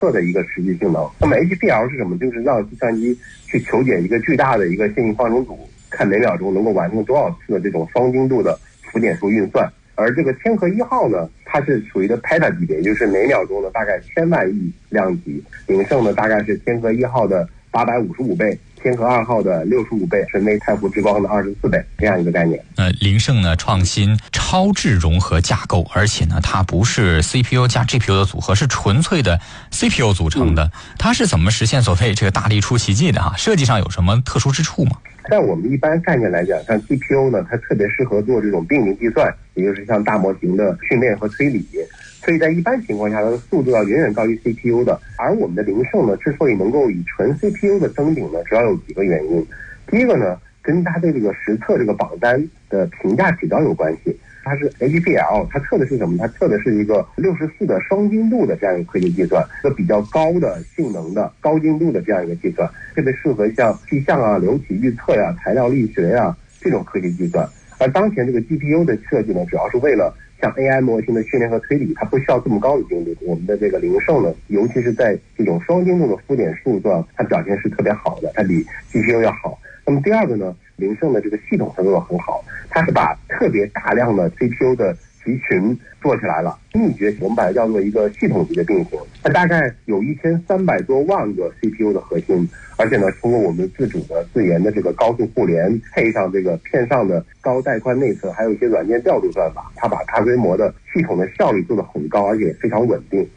测的一个实际性能。那么 HPL 是什么？就是让计算机去求解一个巨大的一个线性方程组，看每秒钟能够完成多少次的这种双精度的浮点数运算。而这个千和1号呢，它是属于的 peta 级别，也就是每秒钟呢大概1000万亿量级。凌胜呢大概是千和1号的855倍，千和2号的65倍，是内太湖之光的24倍，这样一个概念。 凌胜呢创新超智融合架构，而且呢它不是 CPU 加 GPU 的组合，是纯粹的 CPU 组成的。它是怎么实现所谓这个大力出奇迹的设计上有什么特殊之处吗？ 在我们一般概念来讲，像 GPU 呢，它特别适合做这种并行计算，也就是像大模型的训练和推理。所以在一般情况下，它的速度要远远高于 CPU 的。而我们的凌胜呢，之所以能够以纯 CPU 的登顶呢，主要有几个原因。第一个呢，跟它对这个实测这个榜单的评价指标有关系。它是 HPL， 它测的是什么？它测的是一个64的双精度的这样一个科学计算，一个比较高的性能的高精度的这样一个计算，特别适合像气象啊、流体预测呀、材料力学呀这种科学计算。而当前这个 GPU 的设计呢，主要是为了像 AI 模型的训练和推理，它不需要这么高的精度。我们的这个凌胜呢，尤其是在这种双精度的浮点数上，它表现是特别好的，它比 GPU 要好。那么第二个呢，凌胜的这个系统它做得很好，它是把特别大量的 CPU 的集群做起来了。秘诀我们把它叫做一个系统级的并行，它大概有1300多万个 CPU 的核心，而且呢，通过我们自主的自研的这个高速互联，配上这个片上的高带宽内存，还有一些软件调度算法，它把大规模的系统的效率做得很高，而且非常稳定。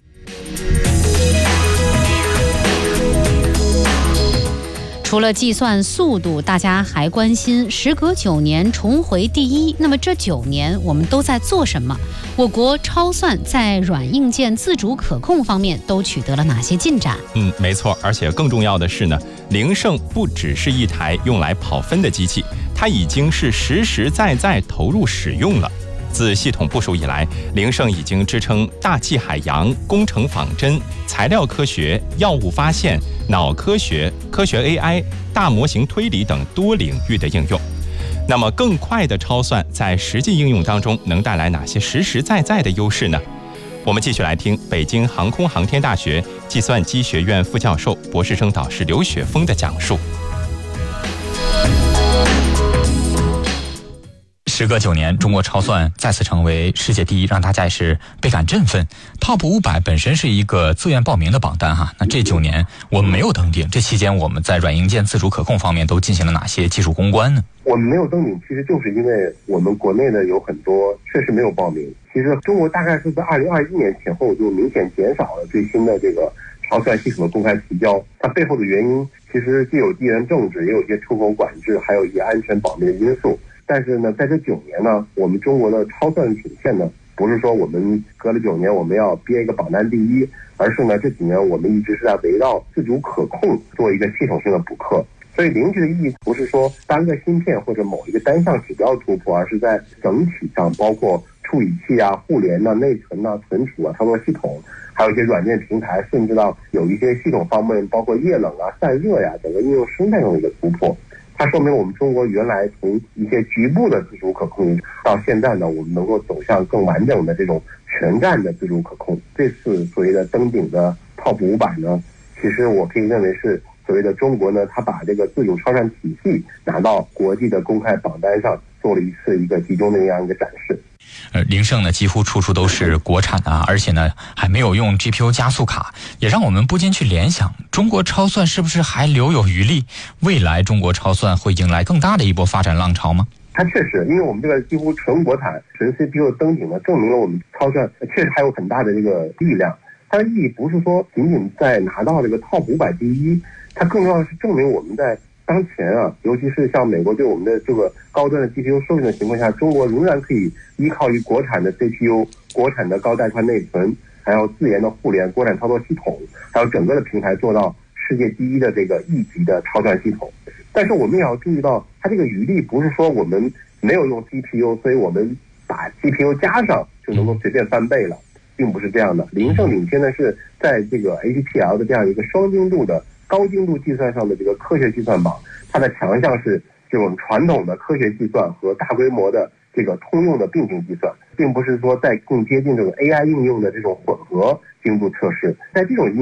除了计算速度，大家还关心时隔9年重回第一。那么这9年我们都在做什么？我国超算在软硬件自主可控方面都取得了哪些进展？ 没错，而且更重要的是呢，凌胜不只是一台用来跑分的机器，它已经是实实在在投入使用了。自系统部署以来，凌胜已经支撑大气海洋、工程仿真、材料科学、药物发现、脑科学、科学 AI、大模型推理等多领域的应用。那么更快的超算在实际应用当中能带来哪些实实在在的优势呢？我们继续来听北京航空航天大学计算机学院副教授、博士生导师刘雪峰的讲述。 时隔9年，中国超算再次成为世界第一，让大家也是倍感振奋。Top 500本身是一个自愿报名的榜单那这9年我们没有登顶，这期间我们在软硬件自主可控方面都进行了哪些技术攻关呢？ 我们没有登顶，其实就是因为我们国内的有很多确实没有报名。其实中国大概是在2021年前后就明显减少了最新的这个超算系统的公开提交，它背后的原因其实既有地缘政治，也有一些出口管制，还有一些安全保密的因素。但是呢，在这9年呢，我们中国的超算曲线呢，不是说我们隔了9年我们要憋一个榜单第一，而是呢这几年我们一直是在围绕自主可控做一个系统性的补课。所以凌局的意义不是说单个芯片或者某一个单项指标突破，而是在整体上包括处理器啊、互联啊、内存啊、存储啊、操作系统，还有一些软件平台，甚至到有一些系统方面，包括液冷啊、散热呀，整个应用生态上的一个突破。它说明我们中国原来从一些局部的自主可控到现在呢，我们能够走向更完整的这种全站的自主可控。这次所谓的登顶的 Top 500呢，其实我可以认为是所谓的中国呢，它把这个自主超算体系拿到国际的公开榜单上，做了一次一个集中的这样一个展示。 凌胜呢几乎处处都是国产的而且呢还没有用 GPU 加速卡，也让我们不禁去联想，中国超算是不是还留有余力？未来中国超算会迎来更大的一波发展浪潮吗？ 它确实，因为我们这个几乎纯国产、纯 CPU 登顶呢，证明了我们超算确实还有很大的这个力量。它的意义不是说仅仅在拿到这个 Top 500第一，它更重要的是证明我们在当前尤其是像美国对我们的这个高端的 GPU 授权的情况下，中国仍然可以依靠于国产的 CPU、国产的高带宽内存，还有自研的互联、国产操作系统，还有整个的平台做到世界第一的这个1级的超算系统。但是我们也要注意到，它这个余力不是说我们没有用 GPU， 所以我们把 GPU 加上就能够随便翻倍了，并不是这样的。凌胜领先的是在这个 HPL 的这样一个双精度的高精度计算上的这个科学计算榜，它的强项是这种传统的科学计算和大规模的这个通用的并行计算。 并不是说在更接近这种 AI 应用的这种混合精度测试。在这种